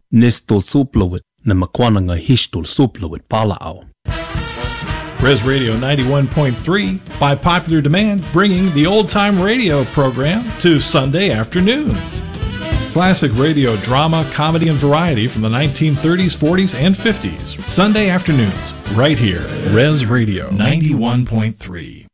Nestor Suplowit, Namakwananga Hishtul Suplowit Palao. Res Radio 91.3, by popular demand, bringing the old-time radio program to Sunday afternoons. Classic radio drama, comedy, and variety from the 1930s, 40s, and 50s. Sunday afternoons, right here. Res Radio 91.3.